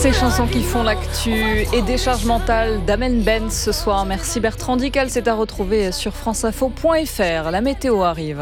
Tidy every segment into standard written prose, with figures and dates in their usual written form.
Ces chansons qui font l'actu et décharge mentale d'Amen Ben ce soir. Merci Bertrand Dical, c'est à retrouver sur franceinfo.fr. La météo arrive.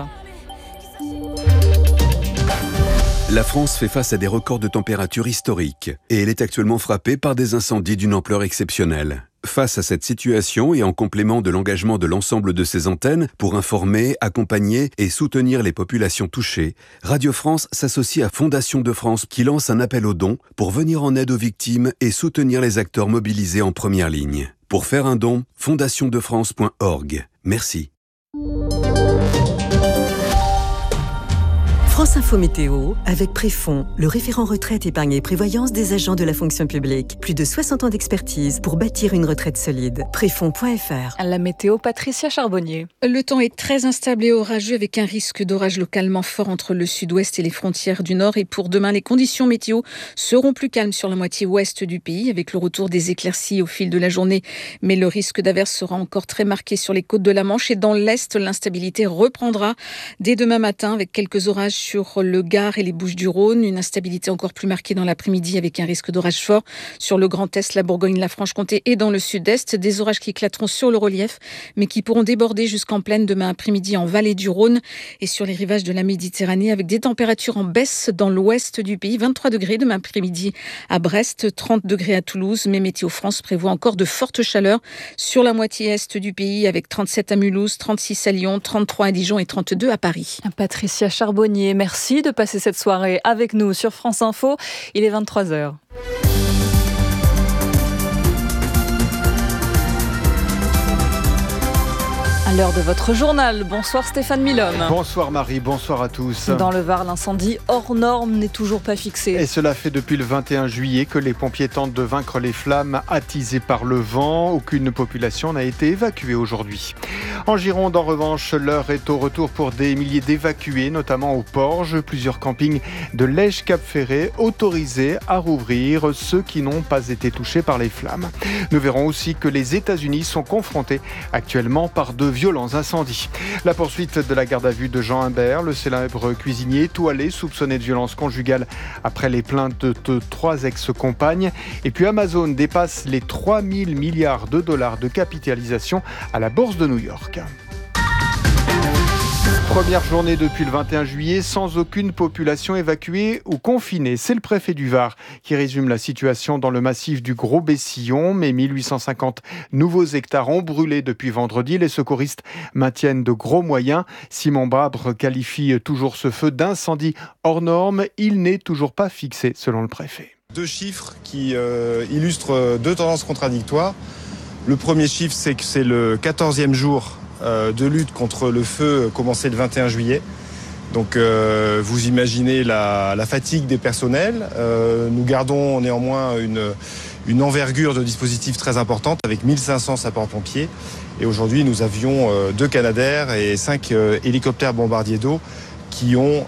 La France fait face à des records de température historiques et elle est actuellement frappée par des incendies d'une ampleur exceptionnelle. Face à cette situation et en complément de l'engagement de l'ensemble de ses antennes pour informer, accompagner et soutenir les populations touchées, Radio France s'associe à Fondation de France qui lance un appel aux dons pour venir en aide aux victimes et soutenir les acteurs mobilisés en première ligne. Pour faire un don, fondationdefrance.org. Merci. France Info Météo, avec Préfond, le référent retraite, épargne et prévoyance des agents de la fonction publique. Plus de 60 ans d'expertise pour bâtir une retraite solide. Préfond.fr. La météo, Patricia Charbonnier. Le temps est très instable et orageux avec un risque d'orage localement fort entre le sud-ouest et les frontières du nord. Et pour demain, les conditions météo seront plus calmes sur la moitié ouest du pays avec le retour des éclaircies au fil de la journée. Mais le risque d'averse sera encore très marqué sur les côtes de la Manche et dans l'est, l'instabilité reprendra dès demain matin avec quelques orages sur le Gard et les Bouches-du-Rhône. Une instabilité encore plus marquée dans l'après-midi avec un risque d'orage fort sur le Grand Est, la Bourgogne, la Franche-Comté et dans le Sud-Est. Des orages qui éclateront sur le relief, mais qui pourront déborder jusqu'en plaine demain après-midi en vallée du Rhône et sur les rivages de la Méditerranée avec des températures en baisse dans l'ouest du pays. 23 degrés demain après-midi à Brest, 30 degrés à Toulouse. Mais Météo France prévoit encore de fortes chaleurs sur la moitié est du pays avec 37 à Mulhouse, 36 à Lyon, 33 à Dijon et 32 à Paris. Patricia Charbonnier, merci de passer cette soirée avec nous sur France Info. Il est 23h. À l'heure de votre journal, bonsoir Stéphane Milhomme. Bonsoir Marie, bonsoir à tous. Dans le Var, l'incendie hors norme n'est toujours pas fixé. Et cela fait depuis le 21 juillet que les pompiers tentent de vaincre les flammes attisées par le vent. Aucune population n'a été évacuée aujourd'hui. En Gironde, en revanche, l'heure est au retour pour des milliers d'évacués, notamment au Porge. Plusieurs campings de Lège-Cap-Ferré autorisés à rouvrir, ceux qui n'ont pas été touchés par les flammes. Nous verrons aussi que les États-Unis sont confrontés actuellement par de violents incendies. La poursuite de la garde à vue de Jean Imbert, le célèbre cuisinier étoilé soupçonné de violence conjugale après les plaintes de 3 ex-compagnes. Et puis Amazon dépasse les 3 000 milliards de dollars de capitalisation à la bourse de New York. Première journée depuis le 21 juillet sans aucune population évacuée ou confinée. C'est le préfet du Var qui résume la situation dans le massif du Gros-Bessillon. Mais 1850 nouveaux hectares ont brûlé depuis vendredi. Les secouristes maintiennent de gros moyens. Simon Babre qualifie toujours ce feu d'incendie hors norme. Il n'est toujours pas fixé selon le préfet. 2 chiffres qui illustrent 2 tendances contradictoires. Le premier chiffre, c'est que c'est le 14e jour de lutte contre le feu commencé le 21 juillet. Donc vous imaginez la fatigue des personnels. Nous gardons néanmoins une envergure de dispositifs très importante avec 1500 sapeurs-pompiers. Et aujourd'hui, nous avions 2 Canadair et 5 hélicoptères bombardiers d'eau qui ont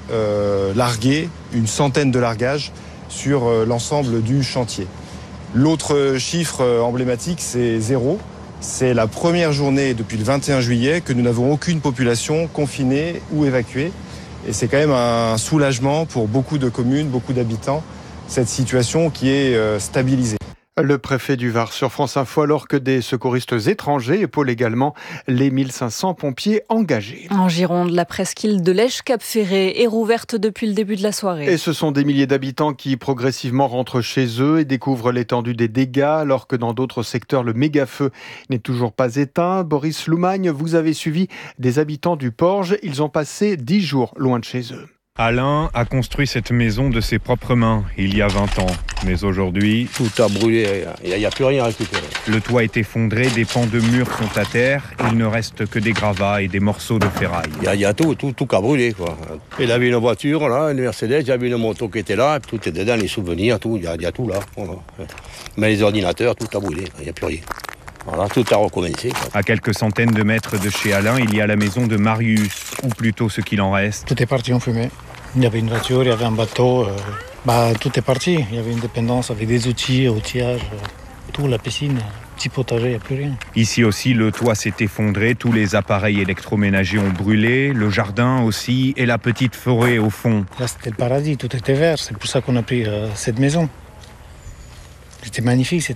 largué une centaine de largages sur l'ensemble du chantier. L'autre chiffre emblématique, c'est 0. C'est la première journée depuis le 21 juillet que nous n'avons aucune population confinée ou évacuée. Et c'est quand même un soulagement pour beaucoup de communes, beaucoup d'habitants, cette situation qui est stabilisée. Le préfet du Var sur France Info, alors que des secouristes étrangers épaulent également les 1500 pompiers engagés. En Gironde, la presqu'île de Lège-Cap-Ferré est rouverte depuis le début de la soirée. Et ce sont des milliers d'habitants qui progressivement rentrent chez eux et découvrent l'étendue des dégâts, alors que dans d'autres secteurs, le méga-feu n'est toujours pas éteint. Boris Loumagne, vous avez suivi des habitants du Porge. Ils ont passé 10 jours loin de chez eux. Alain a construit cette maison de ses propres mains il y a 20 ans. Mais aujourd'hui, tout a brûlé, il n'y a plus rien à récupérer. Le toit est effondré, des pans de murs sont à terre. Il ne reste que des gravats et des morceaux de ferraille. Il y a tout qui a brûlé, quoi. Il avait une voiture, là, une Mercedes, il y avait une moto qui était là, tout est dedans, les souvenirs, tout, il y a tout là. Voilà. Mais les ordinateurs, tout a brûlé, il n'y a plus rien. Voilà, tout a recommencé. À quelques centaines de mètres de chez Alain, il y a la maison de Marius, ou plutôt ce qu'il en reste. Tout est parti en fumée. Il y avait une voiture, il y avait un bateau. Tout est parti. Il y avait une dépendance avec des outils, outillage, tout, la piscine, petit potager, il n'y a plus rien. Ici aussi, le toit s'est effondré, tous les appareils électroménagers ont brûlé, le jardin aussi, et la petite forêt au fond. Là, c'était le paradis, tout était vert. C'est pour ça qu'on a pris cette maison. C'était magnifique,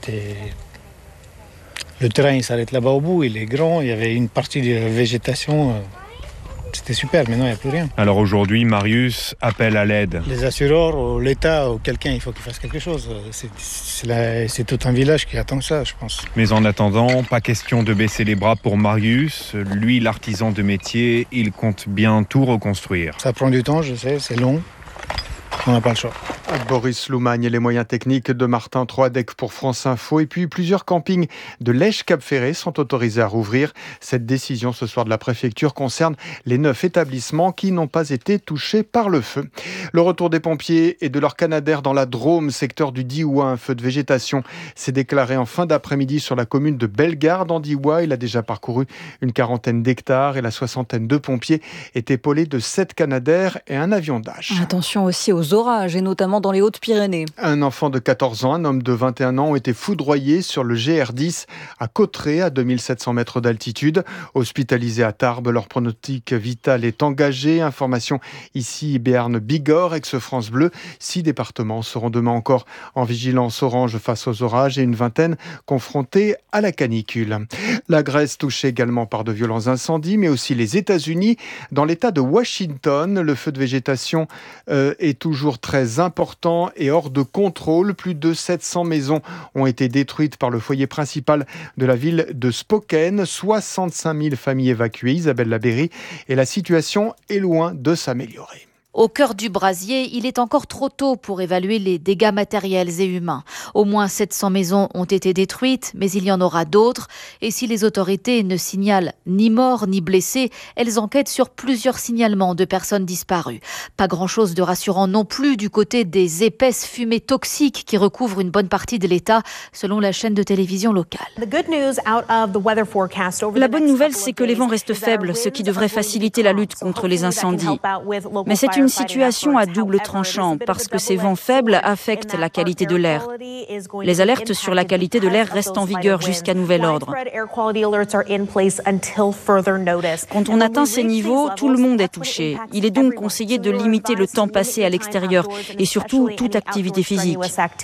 le terrain il s'arrête là-bas au bout, il est grand, il y avait une partie de la végétation, c'était super, maintenant il n'y a plus rien. Alors aujourd'hui, Marius appelle à l'aide. Les assureurs, ou l'État, ou quelqu'un, il faut qu'il fasse quelque chose. C'est tout un village qui attend ça, je pense. Mais en attendant, pas question de baisser les bras pour Marius. Lui, l'artisan de métier, il compte bien tout reconstruire. Ça prend du temps, je sais, c'est long. On n'a pas le choix. Boris Loumagne et les moyens techniques de Martin Troadec pour France Info. Et puis plusieurs campings de Lèche-Cap-Ferré sont autorisés à rouvrir. Cette décision ce soir de la préfecture concerne les 9 établissements qui n'ont pas été touchés par le feu. Le retour des pompiers et de leurs canadaires dans la Drôme, secteur du Diois. Un feu de végétation s'est déclaré en fin d'après-midi sur la commune de Bellegarde en Diois. Il a déjà parcouru une 40aine d'hectares et la 60aine de pompiers est épaulée de 7 canadaires et un avion Dash. Attention aussi aux orages et notamment dans les Hautes-Pyrénées. Un enfant de 14 ans, un homme de 21 ans ont été foudroyés sur le GR10 à Cauterets, à 2700 mètres d'altitude. Hospitalisés à Tarbes, leur pronostic vital est engagé. Information ici, Béarn Bigorre, ex-France Bleu. 6 départements seront demain encore en vigilance orange face aux orages et une vingtaine confrontés à la canicule. La Grèce touchée également par de violents incendies, mais aussi les États-Unis. Dans l'État de Washington, le feu de végétation est toujours très important et hors de contrôle. Plus de 700 maisons ont été détruites par le foyer principal de la ville de Spokane. 65 000 familles évacuées, Isabelle Labéry, et la situation est loin de s'améliorer. Au cœur du brasier, il est encore trop tôt pour évaluer les dégâts matériels et humains. Au moins 700 maisons ont été détruites, mais il y en aura d'autres. Et si les autorités ne signalent ni morts ni blessés, elles enquêtent sur plusieurs signalements de personnes disparues. Pas grand-chose de rassurant non plus du côté des épaisses fumées toxiques qui recouvrent une bonne partie de l'État, selon la chaîne de télévision locale. La bonne nouvelle, c'est que les vents restent faibles, ce qui devrait faciliter la lutte contre les incendies. Mais c'est une situation à double tranchant parce que ces vents faibles affectent la qualité de l'air. Les alertes sur la qualité de l'air restent en vigueur jusqu'à nouvel ordre. Quand on atteint ces niveaux, tout le monde est touché. Il est donc conseillé de limiter le temps passé à l'extérieur et surtout toute activité physique.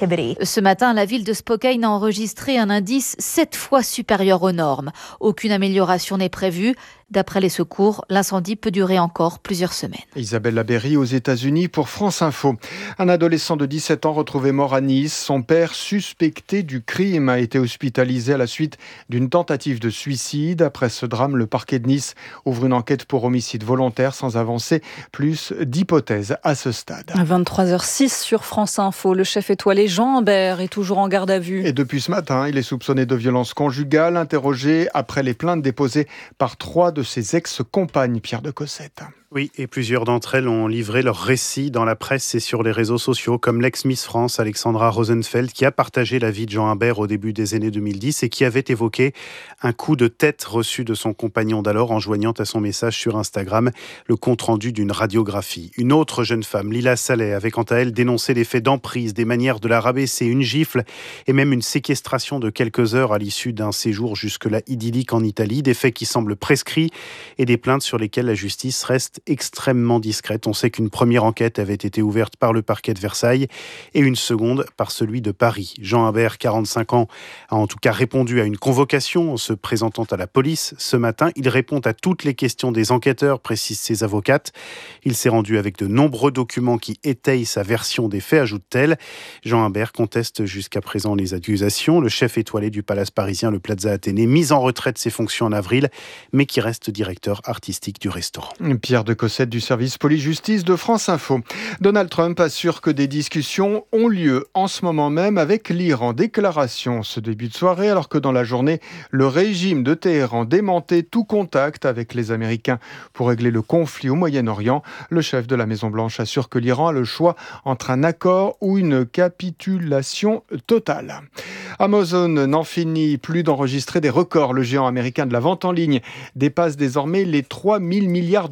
Ce matin, la ville de Spokane a enregistré un indice 7 fois supérieur aux normes. Aucune amélioration n'est prévue. D'après les secours, l'incendie peut durer encore plusieurs semaines. Isabelle Labéry aux États-Unis pour France Info. Un adolescent de 17 ans retrouvé mort à Nice. Son père, suspecté du crime, a été hospitalisé à la suite d'une tentative de suicide. Après ce drame, le parquet de Nice ouvre une enquête pour homicide volontaire sans avancer plus d'hypothèses à ce stade. À 23h06 sur France Info, le chef étoilé Jean Humbert est toujours en garde à vue. Et depuis ce matin, il est soupçonné de violence conjugale, interrogé après les plaintes déposées par 3 de ses ex-compagnes, Pierre de Cossette. Oui, et plusieurs d'entre elles ont livré leur récit dans la presse et sur les réseaux sociaux, comme l'ex-Miss France Alexandra Rosenfeld, qui a partagé la vie de Jean Humbert au début des années 2010 et qui avait évoqué un coup de tête reçu de son compagnon d'alors en joignant à son message sur Instagram le compte-rendu d'une radiographie. Une autre jeune femme, Lila Saleh, avait quant à elle dénoncé les faits d'emprise, des manières de la rabaisser, une gifle et même une séquestration de quelques heures à l'issue d'un séjour jusque-là idyllique en Italie, des faits qui semblent prescrits et des plaintes sur lesquelles la justice reste extrêmement discrète. On sait qu'une première enquête avait été ouverte par le parquet de Versailles et une seconde par celui de Paris. Jean Humbert, 45 ans, a en tout cas répondu à une convocation en se présentant à la police ce matin. Il répond à toutes les questions des enquêteurs, précisent ses avocates. Il s'est rendu avec de nombreux documents qui étayent sa version des faits, ajoute-t-elle. Jean Humbert conteste jusqu'à présent les accusations. Le chef étoilé du palace parisien, le Plaza Athénée, mis en retrait de ses fonctions en avril, mais qui reste directeur artistique du restaurant. Pierre de Cossette du service police-justice de France Info. Donald Trump assure que des discussions ont lieu en ce moment même avec l'Iran. Déclaration ce début de soirée, alors que dans la journée, le régime de Téhéran démentait tout contact avec les Américains pour régler le conflit au Moyen-Orient. Le chef de la Maison-Blanche assure que l'Iran a le choix entre un accord ou une capitulation totale. Amazon n'en finit plus d'enregistrer des records. Le géant américain de la vente en ligne dépasse désormais les 3 000 milliards de dollars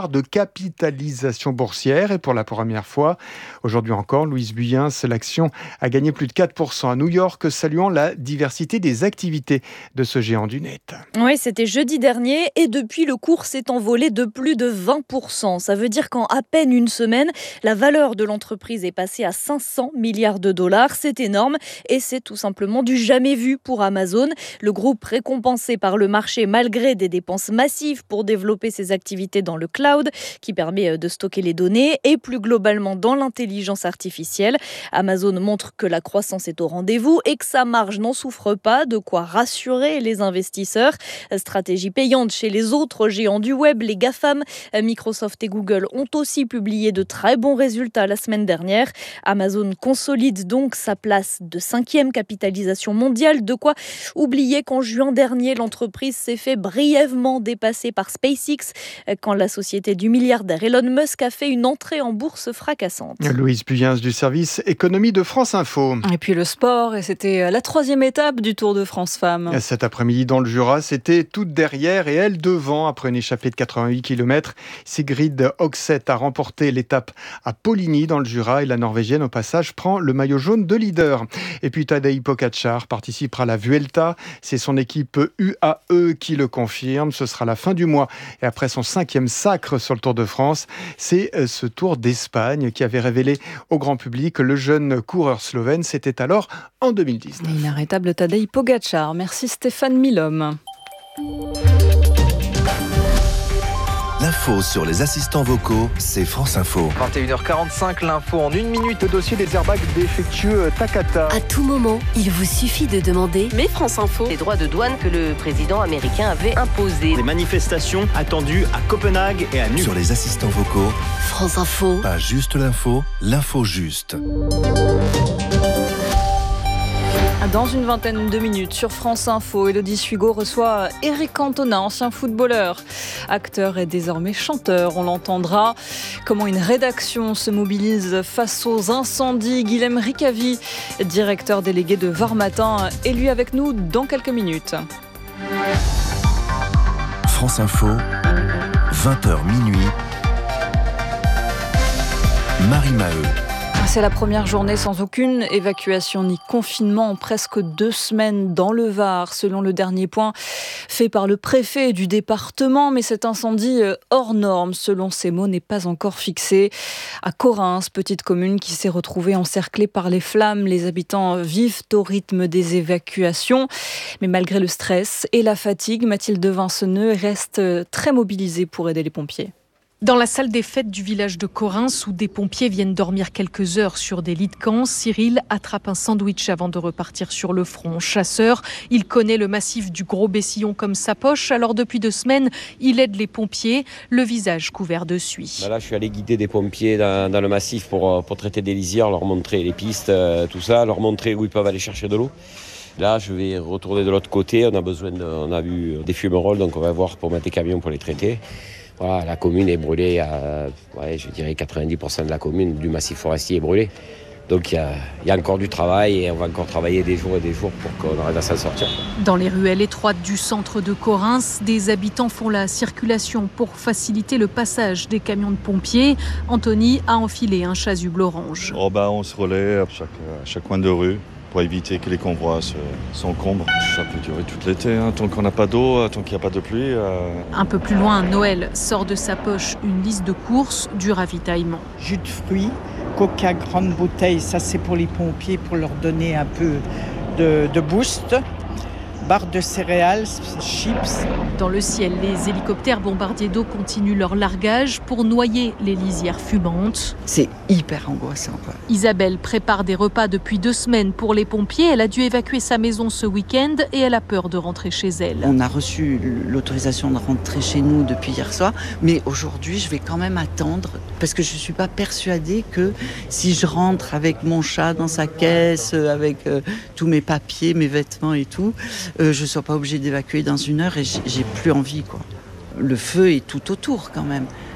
milliards de capitalisation boursière. Et pour la première fois, aujourd'hui encore, Louise Buyens, l'action a gagné plus de 4% à New York, saluant la diversité des activités de ce géant du net. Oui, c'était jeudi dernier et depuis, le cours s'est envolé de plus de 20%. Ça veut dire qu'en à peine une semaine, la valeur de l'entreprise est passée à 500 milliards de dollars. C'est énorme et c'est tout simplement du jamais vu pour Amazon. Le groupe récompensé par le marché malgré des dépenses massives pour développer ses activités dans le cloud qui permet de stocker les données et plus globalement dans l'intelligence artificielle. Amazon montre que la croissance est au rendez-vous et que sa marge n'en souffre pas, de quoi rassurer les investisseurs. Stratégie payante chez les autres géants du web, les GAFAM. Microsoft et Google ont aussi publié de très bons résultats la semaine dernière. Amazon consolide donc sa place de 5e capitalisation mondiale, de quoi oublier qu'en juin dernier, l'entreprise s'est fait brièvement dépasser par SpaceX quand la société du milliardaire Elon Musk a fait une entrée en bourse fracassante. Louise Buyens du service économie de France Info. Et puis le sport, et c'était la 3e étape du Tour de France Femmes. Cet après-midi dans le Jura, c'était toute derrière et elle devant après une échappée de 88 km. Sigrid Hogseth a remporté l'étape à Poligny dans le Jura et la Norvégienne au passage prend le maillot jaune de leader. Et puis Tadej Pogačar participera à la Vuelta. C'est son équipe UAE qui le confirme. Ce sera la fin du mois et après son 5e sacre sur le Tour de France. C'est ce Tour d'Espagne qui avait révélé au grand public le jeune coureur slovène. C'était alors en 2019. L'inarrêtable Tadej Pogačar. Merci Stéphane Milhomme. L'info sur les assistants vocaux, c'est France Info. 21h45, l'info en 1 minute. Le dossier des airbags défectueux Takata. À tout moment, il vous suffit de demander. Mais France Info, les droits de douane que le président américain avait imposés. Des manifestations attendues à Copenhague et à Nuuk. Sur les assistants vocaux, France Info. Pas juste l'info, l'info juste. Dans une vingtaine de minutes sur France Info, Élodie Sugo reçoit Éric Cantona, ancien footballeur, acteur et désormais chanteur. On l'entendra. Comment une rédaction se mobilise face aux incendies. Guilhem Ricavi, directeur délégué de Var Matin, est lui avec nous dans quelques minutes. France Info, 20h minuit. Marie Maheu. C'est la première journée sans aucune évacuation ni confinement en presque 2 semaines dans le Var, selon le dernier point fait par le préfet du département. Mais cet incendie hors norme, selon ses mots, n'est pas encore fixé. À Correns, petite commune qui s'est retrouvée encerclée par les flammes, les habitants vivent au rythme des évacuations. Mais malgré le stress et la fatigue, Mathilde Vinceneux reste très mobilisée pour aider les pompiers. Dans la salle des fêtes du village de Correns, où des pompiers viennent dormir quelques heures sur des lits de camp, Cyril attrape un sandwich avant de repartir sur le front. Chasseur, il connaît le massif du Gros Bessillon comme sa poche. Alors depuis 2 semaines, il aide les pompiers, le visage couvert de suie. Là, je suis allé guider des pompiers dans le massif pour traiter des lisières, leur montrer les pistes, tout ça, leur montrer où ils peuvent aller chercher de l'eau. Là, je vais retourner de l'autre côté. On a vu des fumerolles, donc on va voir pour mettre des camions pour les traiter. Voilà, la commune est brûlée, je dirais 90% de la commune, du massif forestier est brûlé. Donc il y a encore du travail et on va encore travailler des jours et des jours pour qu'on arrive à s'en sortir. Dans les ruelles étroites du centre de Correns, des habitants font la circulation pour faciliter le passage des camions de pompiers. Anthony a enfilé un chasuble orange. On se relaie à chaque coin de rue pour éviter que les convois s'encombrent. Ça peut durer tout l'été, tant qu'on n'a pas d'eau, tant qu'il n'y a pas de pluie. Un peu plus loin, Noël sort de sa poche une liste de courses du ravitaillement. Jus de fruits, coca grande bouteille, ça c'est pour les pompiers pour leur donner un peu de boost. Barres de céréales, chips. Dans le ciel, les hélicoptères bombardiers d'eau continuent leur largage pour noyer les lisières fumantes. C'est hyper angoissant, quoi. Isabelle prépare des repas depuis 2 semaines pour les pompiers. Elle a dû évacuer sa maison ce week-end et elle a peur de rentrer chez elle. On a reçu l'autorisation de rentrer chez nous depuis hier soir, mais aujourd'hui, je vais quand même attendre parce que je ne suis pas persuadée que si je rentre avec mon chat dans sa caisse, avec tous mes papiers, mes vêtements et tout, je ne sois pas obligée d'évacuer dans 1 heure et j'ai plus envie, quoi. Le feu est tout autour quand même.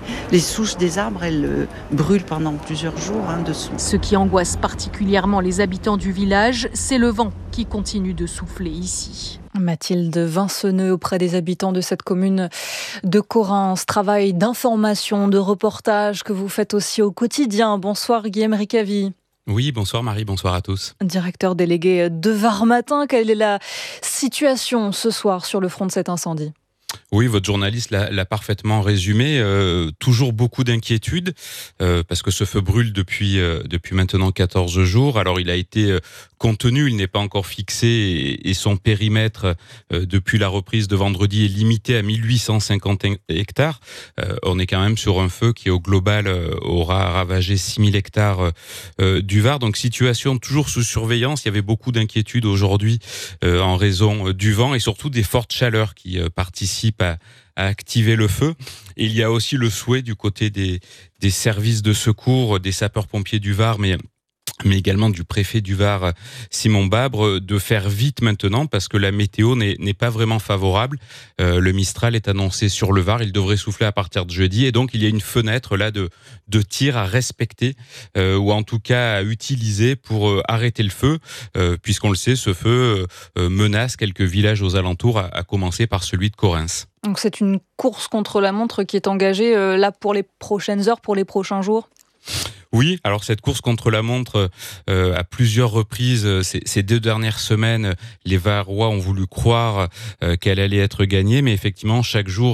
les souches des arbres, elles brûlent pendant plusieurs jours dessous. Ce qui angoisse particulièrement les habitants du village, c'est le vent qui continue de souffler ici. Mathilde Vinceneux auprès des habitants de cette commune de Correns. Travail d'information, de reportage que vous faites aussi au quotidien. Bonsoir Guillaume Ricavi. Oui, bonsoir Marie, bonsoir à tous. Directeur délégué de Var Matin, quelle est la situation ce soir sur le front de cet incendie ? Oui, votre journaliste l'a parfaitement résumé. Toujours beaucoup d'inquiétudes parce que ce feu brûle depuis maintenant 14 jours. Alors, il a été contenu, il n'est pas encore fixé et son périmètre depuis la reprise de vendredi est limité à 1850 hectares. On est quand même sur un feu qui, au global, aura ravagé 6000 hectares du Var. Donc, situation toujours sous surveillance. Il y avait beaucoup d'inquiétudes aujourd'hui en raison du vent et surtout des fortes chaleurs qui participent à activer le feu. Et il y a aussi le souhait du côté des services de secours, des sapeurs-pompiers du Var, mais également du préfet du Var, Simon Babre, de faire vite maintenant parce que la météo n'est pas vraiment favorable. Le Mistral est annoncé sur le Var, il devrait souffler à partir de jeudi et donc il y a une fenêtre là de tir à respecter ou en tout cas à utiliser pour arrêter le feu puisqu'on le sait, ce feu menace quelques villages aux alentours, à commencer par celui de Correns. Donc c'est une course contre la montre qui est engagée là pour les prochaines heures, pour les prochains jours ? Oui, alors cette course contre la montre, à plusieurs reprises, ces 2 dernières semaines, les Varois ont voulu croire qu'elle allait être gagnée, mais effectivement, chaque jour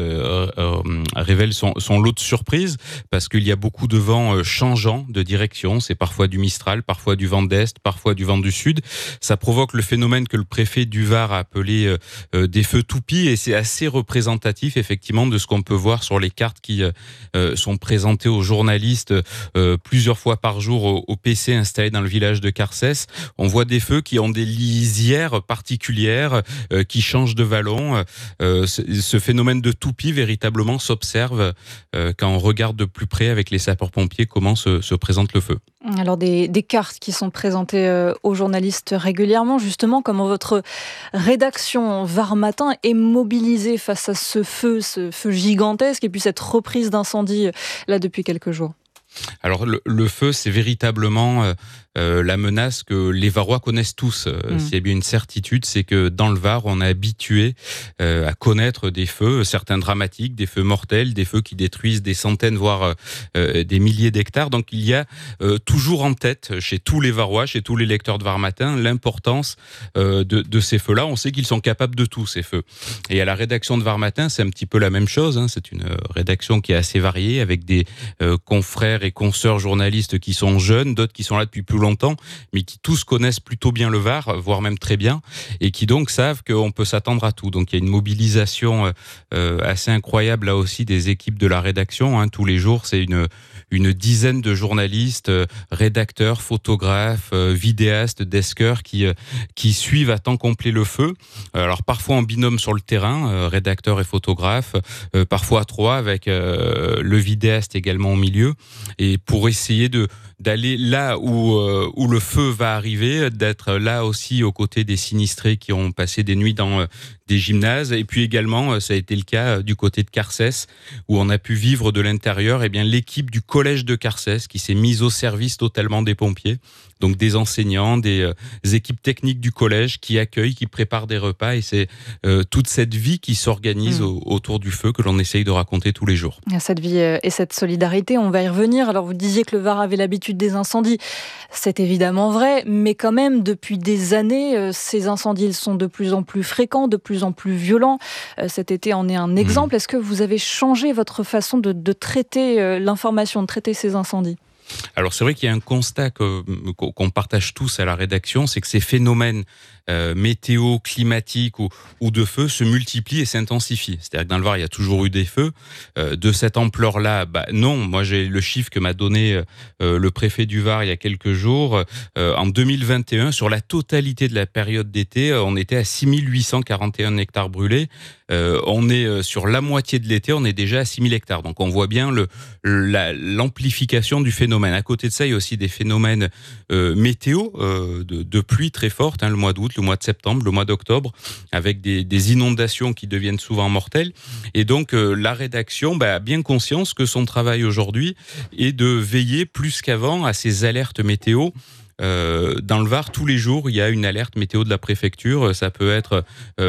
révèle son lot de surprises, parce qu'il y a beaucoup de vents changeants de direction. C'est parfois du Mistral, parfois du vent d'Est, parfois du vent du Sud. Ça provoque le phénomène que le préfet du Var a appelé des feux toupies, et c'est assez représentatif, effectivement, de ce qu'on peut voir sur les cartes qui sont présentées aux journalistes plusieurs fois par jour au PC installé dans le village de Carcès. On voit des feux qui ont des lisières particulières, qui changent de vallon. Ce phénomène de toupie véritablement s'observe quand on regarde de plus près avec les sapeurs-pompiers comment se présente le feu. Alors des cartes qui sont présentées aux journalistes régulièrement, justement, comment votre rédaction Var Matin est mobilisée face à ce feu gigantesque et puis cette reprise d'incendie là depuis quelques jours. Alors le feu, c'est véritablement la menace que les Varois connaissent tous. S'il y a bien une certitude, c'est que dans le Var, on est habitué à connaître des feux, certains dramatiques, des feux mortels, des feux qui détruisent des centaines, voire des milliers d'hectares. Donc il y a toujours en tête, chez tous les Varois, chez tous les lecteurs de Var Matin, l'importance de ces feux-là. On sait qu'ils sont capables de tout, ces feux. Et à la rédaction de Var Matin, c'est un petit peu la même chose. C'est une rédaction qui est assez variée, avec des confrères et consoeurs journalistes qui sont jeunes, d'autres qui sont là depuis plus longtemps, mais qui tous connaissent plutôt bien le Var, voire même très bien, et qui donc savent qu'on peut s'attendre à tout. Donc il y a une mobilisation assez incroyable là aussi des équipes de la rédaction. Tous les jours, c'est une dizaine de journalistes, rédacteurs, photographes, vidéastes, deskers qui suivent à temps complet le feu. Alors parfois en binôme sur le terrain, rédacteurs et photographes, parfois à 3 avec le vidéaste également au milieu, et pour essayer d'aller là où le feu va arriver, d'être là aussi aux côtés des sinistrés qui ont passé des nuits dans des gymnases. Et puis également, ça a été le cas du côté de Carcès, où on a pu vivre de l'intérieur l'équipe du collège de Carcès qui s'est mise au service totalement des pompiers. Donc des enseignants, des équipes techniques du collège qui accueillent, qui préparent des repas. Et c'est toute cette vie qui s'organise autour du feu que l'on essaye de raconter tous les jours. Cette vie et cette solidarité, on va y revenir. Alors vous disiez que le Var avait l'habitude des incendies. C'est évidemment vrai, mais quand même, depuis des années, ces incendies sont de plus en plus fréquents, de plus en plus violents. Cet été en est un exemple. Est-ce que vous avez changé votre façon de traiter l'information, de traiter ces incendies ? Alors c'est vrai qu'il y a un constat qu'on partage tous à la rédaction, c'est que ces phénomènes météo, climatiques ou de feu se multiplient et s'intensifient. C'est-à-dire que dans le Var, il y a toujours eu des feux. De cette ampleur-là, non. Moi, j'ai le chiffre que m'a donné le préfet du Var il y a quelques jours. En 2021, sur la totalité de la période d'été, on était à 6841 hectares brûlés. On est sur la moitié de l'été, on est déjà à 6000 hectares. Donc on voit bien l'amplification du phénomène. phénomènes. À côté de ça, il y a aussi des phénomènes météo, de pluie très forte, le mois d'août, le mois de septembre, le mois d'octobre, avec des inondations qui deviennent souvent mortelles. Et donc, la rédaction a bien conscience que son travail aujourd'hui est de veiller plus qu'avant à ces alertes météo. Dans le Var, tous les jours, il y a une alerte météo de la préfecture. Ça peut être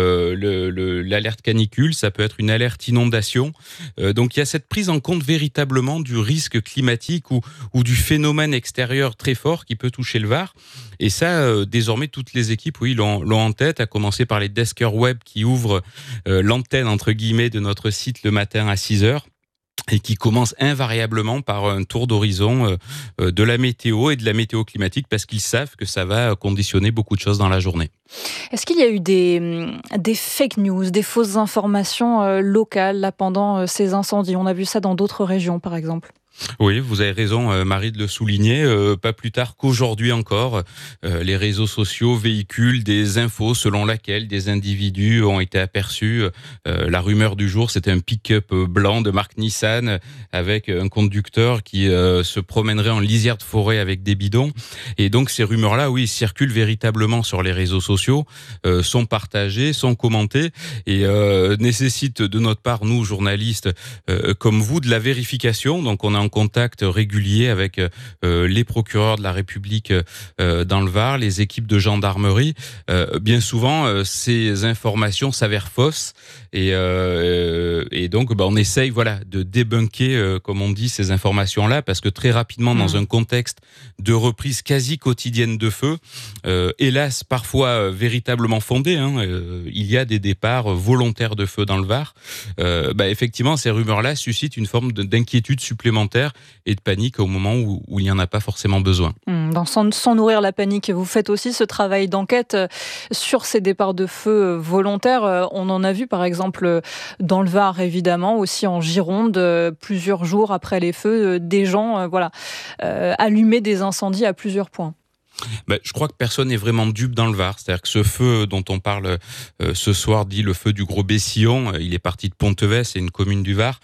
l'alerte canicule, ça peut être une alerte inondation. Donc il y a cette prise en compte véritablement du risque climatique ou du phénomène extérieur très fort qui peut toucher le Var. Et ça, désormais, toutes les équipes, l'ont en tête, à commencer par les deskers web qui ouvrent l'antenne, entre guillemets, de notre site le matin à 6h. Et qui commence invariablement par un tour d'horizon de la météo et de la météo climatique, parce qu'ils savent que ça va conditionner beaucoup de choses dans la journée. Est-ce qu'il y a eu des fake news, des fausses informations locales là, pendant ces incendies ? On a vu ça dans d'autres régions, par exemple. Oui, vous avez raison, Marie, de le souligner. Pas plus tard qu'aujourd'hui encore, les réseaux sociaux véhiculent des infos selon lesquelles des individus ont été aperçus. La rumeur du jour, c'était un pick-up blanc de marque Nissan avec un conducteur qui se promènerait en lisière de forêt avec des bidons. Et donc ces rumeurs-là, circulent véritablement sur les réseaux sociaux, sont partagées, sont commentées et nécessitent de notre part, nous, journalistes, comme vous, de la vérification. Donc on a en contact régulier avec les procureurs de la République dans le Var, les équipes de gendarmerie. Bien souvent, ces informations s'avèrent fausses et donc on essaye de débunker, comme on dit, ces informations-là, parce que très rapidement, dans un contexte de reprise quasi quotidienne de feu, hélas, parfois véritablement fondé, il y a des départs volontaires de feu dans le Var. Effectivement, ces rumeurs-là suscitent une forme d'inquiétude supplémentaire et de panique au moment où il n'y en a pas forcément besoin. Sans nourrir la panique, vous faites aussi ce travail d'enquête sur ces départs de feu volontaires. On en a vu par exemple dans le Var, évidemment, aussi en Gironde, plusieurs jours après les feux, des gens allumer des incendies à plusieurs points. Je crois que personne n'est vraiment dupe dans le Var. C'est-à-dire que ce feu dont on parle ce soir, dit le feu du Gros Bessillon, il est parti de Pontevès, c'est une commune du Var.